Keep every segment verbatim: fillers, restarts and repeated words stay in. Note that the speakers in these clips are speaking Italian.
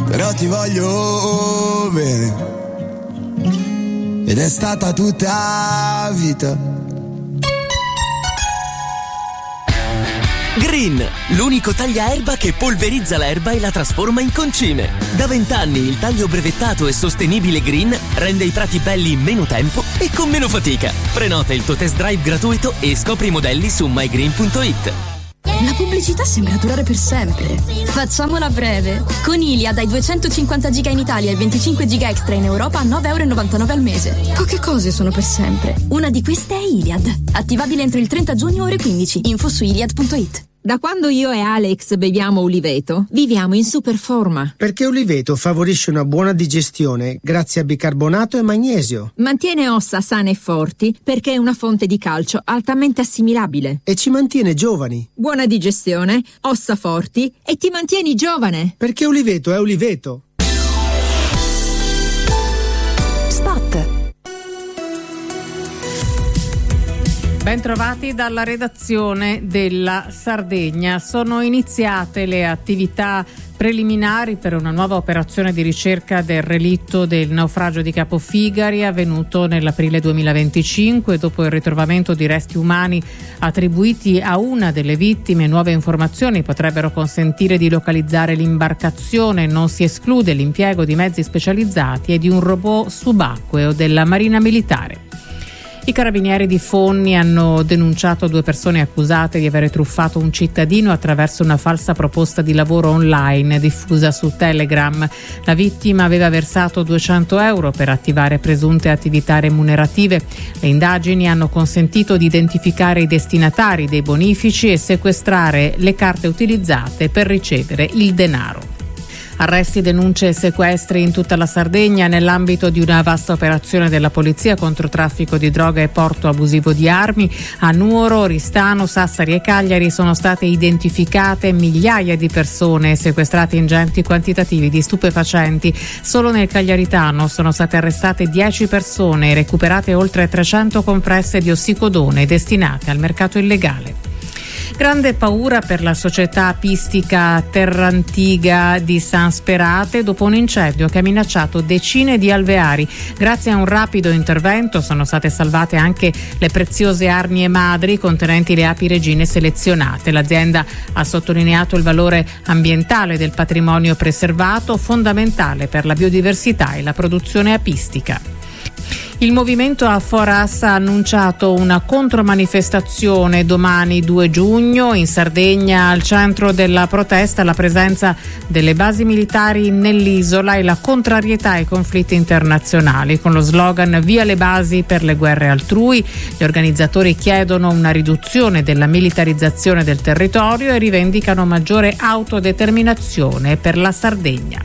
però ti voglio bene. Ed è stata tutta vita. Green, l'unico tagliaerba che polverizza l'erba e la trasforma in concime. Da vent'anni il taglio brevettato e sostenibile Green rende i prati belli in meno tempo e con meno fatica. Prenota il tuo test drive gratuito e scopri i modelli su my green punto it. La pubblicità sembra durare per sempre. Facciamola breve. Con Iliad hai duecentocinquanta giga in Italia e venticinque giga extra in Europa a nove virgola novantanove euro al mese. Poche cose sono per sempre. Una di queste è Iliad. Attivabile entro il trenta giugno ore quindici. Info su iliad punto it. Da quando io e Alex beviamo Uliveto, viviamo in super forma. Perché Uliveto favorisce una buona digestione grazie a bicarbonato e magnesio. Mantiene ossa sane e forti perché è una fonte di calcio altamente assimilabile. E ci mantiene giovani. Buona digestione, ossa forti e ti mantieni giovane. Perché Uliveto è Uliveto. Spot. Bentrovati dalla redazione della Sardegna. Sono iniziate le attività preliminari per una nuova operazione di ricerca del relitto del naufragio di Capofigari avvenuto nell'aprile duemilaventicinque. Dopo il ritrovamento di resti umani attribuiti a una delle vittime, nuove informazioni potrebbero consentire di localizzare l'imbarcazione. Non si esclude l'impiego di mezzi specializzati e di un robot subacqueo della Marina Militare. I carabinieri di Fonni hanno denunciato due persone accusate di aver truffato un cittadino attraverso una falsa proposta di lavoro online diffusa su Telegram. La vittima aveva versato duecento euro per attivare presunte attività remunerative. Le indagini hanno consentito di identificare i destinatari dei bonifici e sequestrare le carte utilizzate per ricevere il denaro. Arresti, denunce e sequestri in tutta la Sardegna nell'ambito di una vasta operazione della polizia contro traffico di droga e porto abusivo di armi. A Nuoro, Ristano, Sassari e Cagliari sono state identificate migliaia di persone e sequestrati ingenti quantitativi di stupefacenti. Solo nel Cagliaritano sono state arrestate dieci persone e recuperate oltre trecento compresse di ossicodone destinate al mercato illegale. Grande paura per la società apistica Terrantiga di San Sperate dopo un incendio che ha minacciato decine di alveari. Grazie a un rapido intervento sono state salvate anche le preziose arnie madri contenenti le api regine selezionate. L'azienda ha sottolineato il valore ambientale del patrimonio preservato, fondamentale per la biodiversità e la produzione apistica. Il movimento A Foras ha annunciato una contromanifestazione domani due giugno in Sardegna. Al centro della protesta la presenza delle basi militari nell'isola e la contrarietà ai conflitti internazionali. Con lo slogan "Via le basi per le guerre altrui", gli organizzatori chiedono una riduzione della militarizzazione del territorio e rivendicano maggiore autodeterminazione per la Sardegna.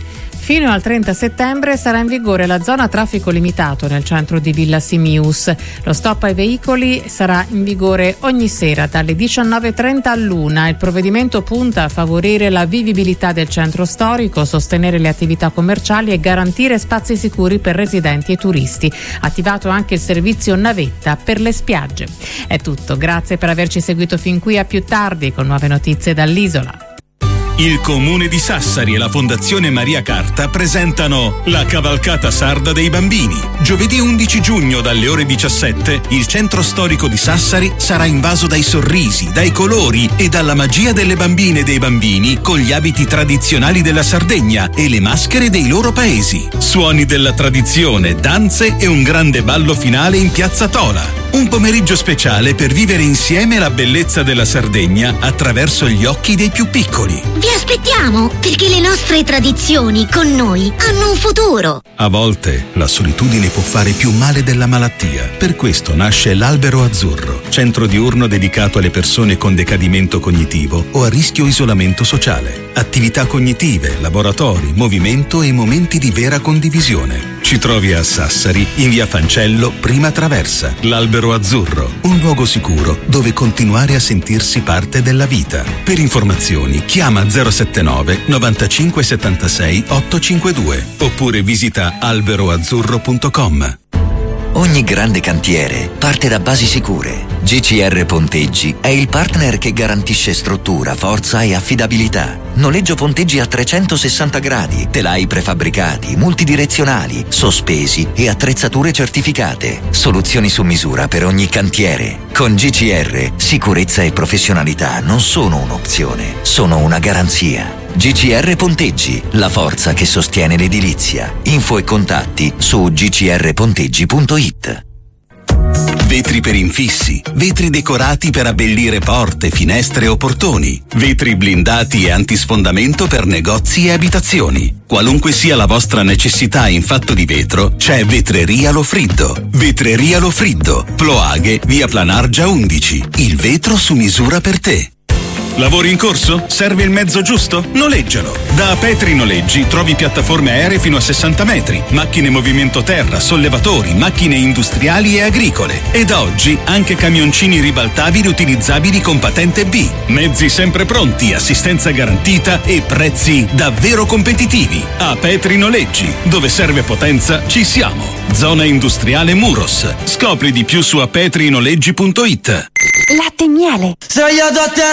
Fino al trenta settembre sarà in vigore la zona a traffico limitato nel centro di Villa Simius. Lo stop ai veicoli sarà in vigore ogni sera dalle diciannove e trenta all'una. Il provvedimento punta a favorire la vivibilità del centro storico, sostenere le attività commerciali e garantire spazi sicuri per residenti e turisti. Attivato anche il servizio navetta per le spiagge. È tutto, grazie per averci seguito fin qui, a più tardi con nuove notizie dall'isola. Il Comune di Sassari e la Fondazione Maria Carta presentano la Cavalcata Sarda dei Bambini. Giovedì undici giugno dalle ore diciassette il centro storico di Sassari sarà invaso dai sorrisi, dai colori e dalla magia delle bambine e dei bambini con gli abiti tradizionali della Sardegna e le maschere dei loro paesi. Suoni della tradizione, danze e un grande ballo finale in Piazza Tola. Un pomeriggio speciale per vivere insieme la bellezza della Sardegna attraverso gli occhi dei più piccoli. Vi aspettiamo, perché le nostre tradizioni con noi hanno un futuro. A volte la solitudine può fare più male della malattia. Per questo nasce l'Albero Azzurro, centro diurno dedicato alle persone con decadimento cognitivo o a rischio isolamento sociale. Attività cognitive, laboratori, movimento e momenti di vera condivisione. Ci trovi a Sassari, in via Fancello, prima traversa. L'Albero Azzurro, un luogo sicuro dove continuare a sentirsi parte della vita. Per informazioni chiama zero sette nove novantacinque settantasei ottocentocinquantadue oppure visita albero azzurro punto com. Ogni grande cantiere parte da basi sicure. G C R Ponteggi è il partner che garantisce struttura, forza e affidabilità. Noleggio ponteggi a trecentosessanta gradi, telai prefabbricati, multidirezionali, sospesi e attrezzature certificate. Soluzioni su misura per ogni cantiere. Con G C R, sicurezza e professionalità non sono un'opzione, sono una garanzia. G C R Ponteggi, la forza che sostiene l'edilizia. Info e contatti su g c r ponteggi punto i t. Vetri per infissi, vetri decorati per abbellire porte, finestre o portoni, vetri blindati e antisfondamento per negozi e abitazioni. Qualunque sia la vostra necessità in fatto di vetro, c'è Vetreria Lofriddo. Vetreria Lofriddo, Ploaghe, via Planargia undici. Il vetro su misura per te. Lavori in corso? Serve il mezzo giusto? Noleggialo! Da Petri Noleggi trovi piattaforme aeree fino a sessanta metri, macchine movimento terra, sollevatori, macchine industriali e agricole. E da oggi anche camioncini ribaltabili utilizzabili con patente B. Mezzi sempre pronti, assistenza garantita e prezzi davvero competitivi. A Petri Noleggi, dove serve potenza, ci siamo. Zona industriale Muros. Scopri di più su apetri noleggi punto i t. Latte e miele.